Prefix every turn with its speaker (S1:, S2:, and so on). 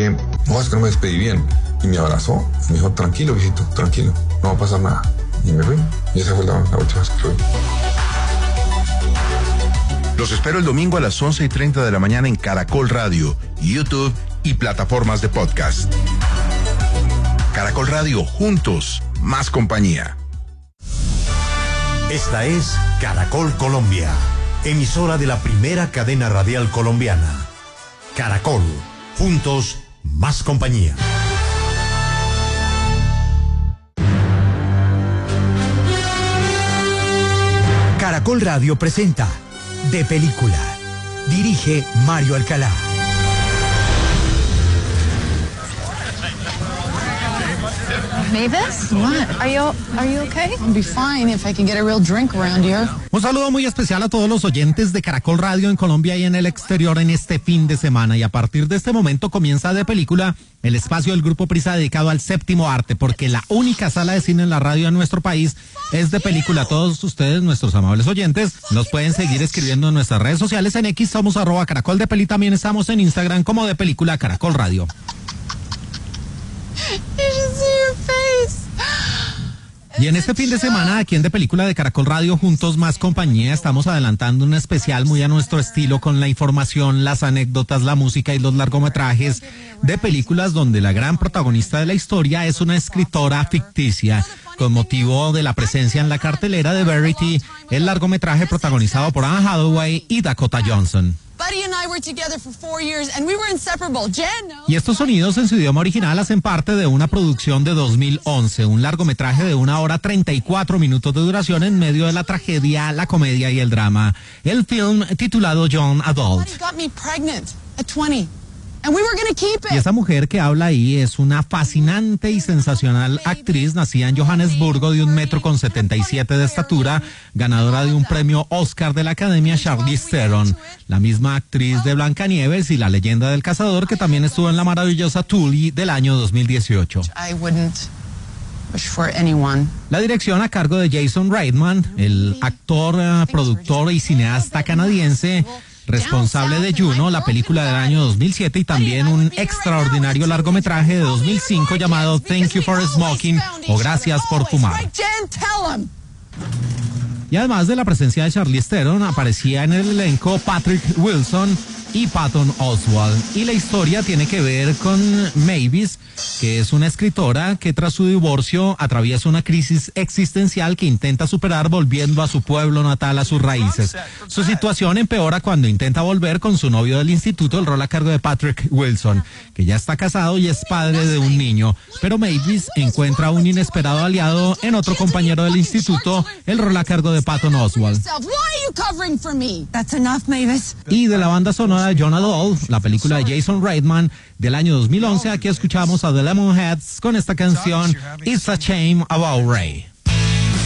S1: dije, no, es que no me despedí bien. Y me abrazó, me dijo, tranquilo, viejito, tranquilo, no va a pasar nada. Y me fui. Y esa fue la última vez que lo vi.
S2: Los espero el domingo a las 11:30 de la mañana en Caracol Radio, YouTube y plataformas de podcast. Caracol Radio, juntos, más compañía.
S3: Esta es Caracol Colombia, emisora de la primera cadena radial colombiana. Caracol, juntos, más compañía.
S4: Caracol Radio presenta De Película. Dirige Mario Alcalá.
S5: Mavis, what? Are you okay? I'll be fine if I can get a real drink around here.
S6: Un saludo muy especial a todos los oyentes de Caracol Radio en Colombia y en el exterior en este fin de semana. Y a partir de este momento comienza De Película, el espacio del Grupo Prisa dedicado al séptimo arte, porque la única sala de cine en la radio en nuestro país es De Película. Todos ustedes, nuestros amables oyentes, nos pueden seguir escribiendo en nuestras redes sociales. En X somos @Caracol de Peli. También estamos en Instagram como De Película Caracol Radio. Y en este fin de semana, aquí en De Película de Caracol Radio, juntos más compañía, estamos adelantando un especial muy a nuestro estilo con la información, las anécdotas, la música y los largometrajes de películas donde la gran protagonista de la historia es una escritora ficticia. Con motivo de la presencia en la cartelera de Verity, el largometraje protagonizado por Anne Hathaway y Dakota Johnson. Y estos sonidos en su idioma original hacen parte de una producción de 2011, un largometraje de 1 hora 34 minutos de duración en medio de la tragedia, la comedia y el drama. El film titulado Young Adult. Y esa mujer que habla ahí es una fascinante y sensacional actriz nacida en Johannesburgo, de 1,77 m de estatura, ganadora de un premio Oscar de la Academia, Charlize Theron, la misma actriz de Blancanieves y La Leyenda del Cazador, que también estuvo en la maravillosa Tully del año 2018. La dirección a cargo de Jason Reitman, el actor, productor y cineasta canadiense, responsable de Juno, la película del año 2007, y también un extraordinario largometraje de 2005 llamado Thank You for Smoking, o Gracias por Fumar. Y además de la presencia de Charlize Theron, aparecía en el elenco Patrick Wilson y Patton Oswalt. Y la historia tiene que ver con Mavis, que es una escritora que tras su divorcio atraviesa una crisis existencial que intenta superar volviendo a su pueblo natal, a sus raíces. Su situación empeora cuando intenta volver con su novio del instituto, el rol a cargo de Patrick Wilson, que ya está casado y es padre de un niño. Pero Mavis encuentra un inesperado aliado en otro compañero del instituto, el rol a cargo de Patton Oswalt. Y de la banda sonora de Young Adult, la película de Jason Reitman del año 2011, aquí escuchamos a The Lemonheads con esta canción It's a Shame About Ray.